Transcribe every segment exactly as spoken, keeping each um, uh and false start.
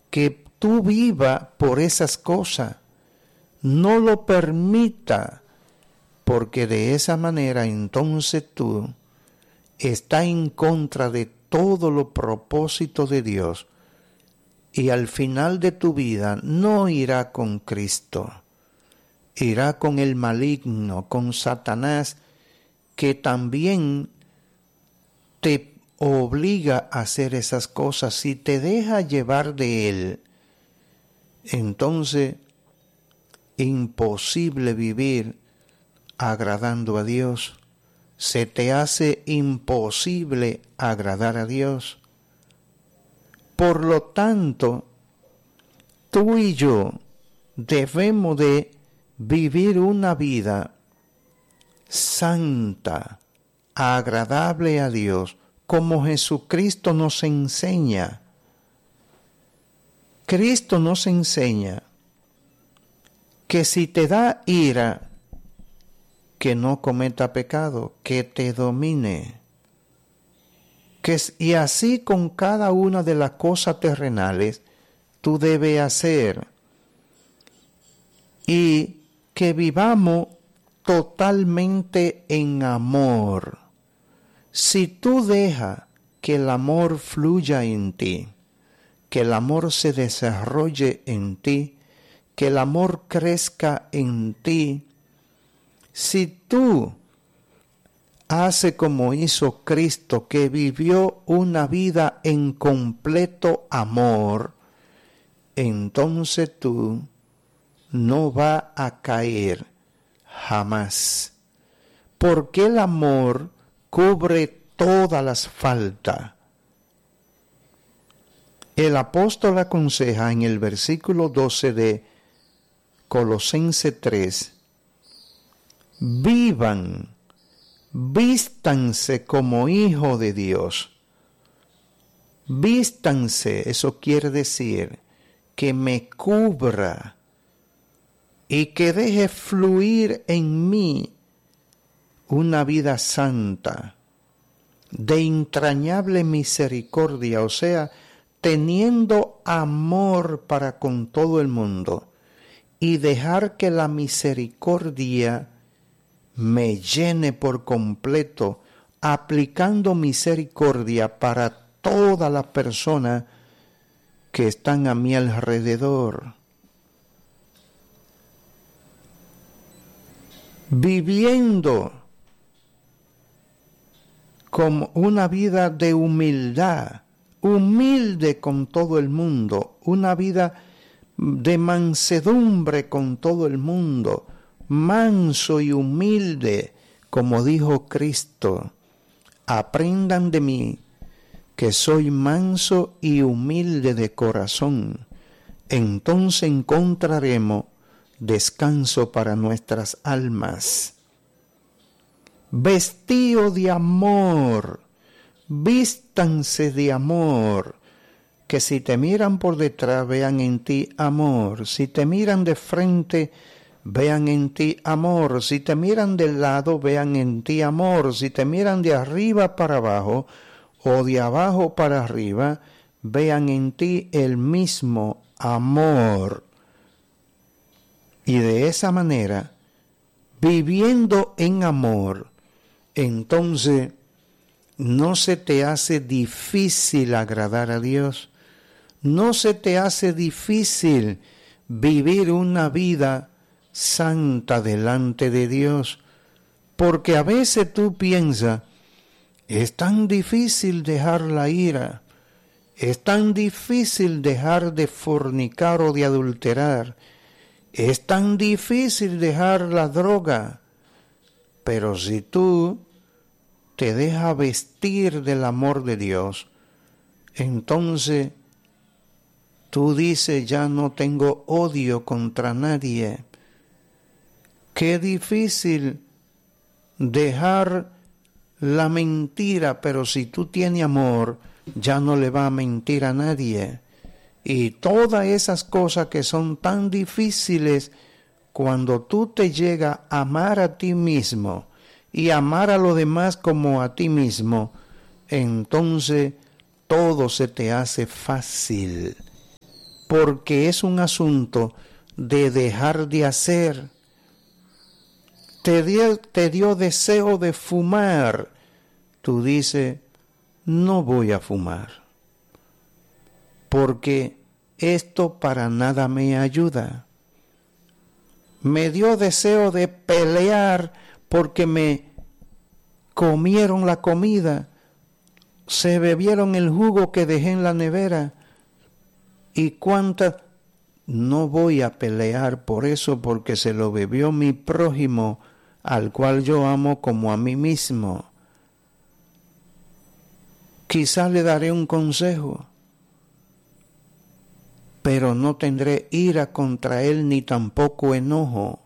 que tú vivas por esas cosas. No lo permita, porque de esa manera entonces tú estás en contra de todo los propósitos de Dios y al final de tu vida no irá con Cristo, irá con el maligno, con Satanás, que también te obliga a hacer esas cosas. Si te deja llevar de él, entonces imposible vivir agradando a Dios. Se te hace imposible agradar a Dios. Por lo tanto, tú y yo debemos de vivir una vida santa, agradable a Dios, como Jesucristo nos enseña. Cristo nos enseña que si te da ira, que no cometa pecado, que te domine. Que, y así con cada una de las cosas terrenales, tú debes hacer. Y que vivamos totalmente en amor. Si tú dejas que el amor fluya en ti, que el amor se desarrolle en ti, que el amor crezca en ti, si tú haces como hizo Cristo, que vivió una vida en completo amor, entonces tú no vas a caer jamás, porque el amor cubre todas las faltas. El apóstol aconseja en el versículo doce de Colosenses tres, vivan, vístanse como hijos de Dios. Vístanse, eso quiere decir que me cubra y que deje fluir en mí una vida santa, de entrañable misericordia, o sea, teniendo amor para con todo el mundo, y dejar que la misericordia me llene por completo, aplicando misericordia para todas las personas que están a mi alrededor. Viviendo como una vida de humildad, humilde con todo el mundo, una vida de mansedumbre con todo el mundo, manso y humilde, como dijo Cristo. Aprendan de mí, que soy manso y humilde de corazón. Entonces encontraremos descanso para nuestras almas. Vestíos de amor, vístanse de amor, que si te miran por detrás vean en ti amor, si te miran de frente vean en ti amor, si te miran del lado vean en ti amor, si te miran de arriba para abajo o de abajo para arriba vean en ti el mismo amor. Y de esa manera, viviendo en amor, entonces no se te hace difícil agradar a Dios, no se te hace difícil vivir una vida santa delante de Dios, porque a veces tú piensas, es tan difícil dejar la ira, es tan difícil dejar de fornicar o de adulterar, es tan difícil dejar la droga, pero si tú te dejas vestir del amor de Dios, entonces tú dices, ya no tengo odio contra nadie. Qué difícil dejar la mentira, pero si tú tienes amor, ya no le va a mentir a nadie. Y todas esas cosas que son tan difíciles, cuando tú te llegas a amar a ti mismo y amar a los demás como a ti mismo, entonces todo se te hace fácil. porque es un asunto de dejar de hacer. Te dio, te dio deseo de fumar. Tú dices, no voy a fumar, porque esto para nada me ayuda. Me dio deseo de pelear porque me comieron la comida, se bebieron el jugo que dejé en la nevera. ¿Y cuántas? No voy a pelear por eso, porque se lo bebió mi prójimo, al cual yo amo como a mí mismo. Quizás le daré un consejo, pero no tendré ira contra él ni tampoco enojo.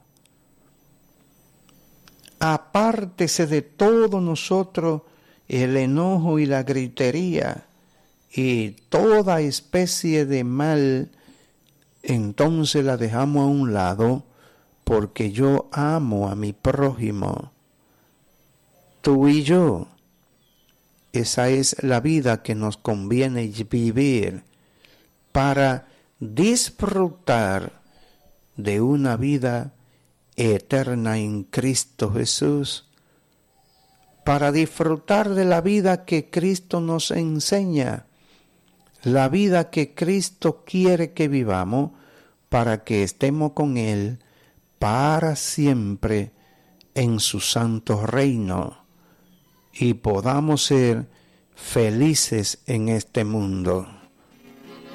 Apártese de todos nosotros el enojo y la gritería y toda especie de mal, entonces la dejamos a un lado, porque yo amo a mi prójimo. Tú y yo. Esa es la vida que nos conviene vivir para disfrutar de una vida eterna en Cristo Jesús, para disfrutar de la vida que Cristo nos enseña, la vida que Cristo quiere que vivamos, para que estemos con Él para siempre en su santo reino y podamos ser felices en este mundo.